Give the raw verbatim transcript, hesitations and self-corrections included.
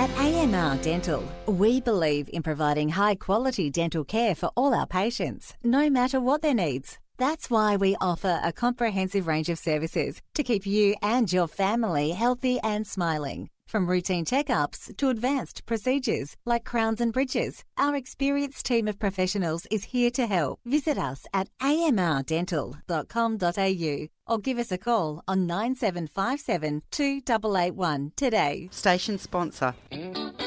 At A M R Dental, we believe in providing high-quality dental care for all our patients, no matter what their needs. That's why we offer a comprehensive range of services to keep you and your family healthy and smiling. From routine checkups to advanced procedures like crowns and bridges, our experienced team of professionals is here to help. Visit us at a m r dental dot com dot a u or give us a call on nine seven five seven two eight eight one today. Station sponsor.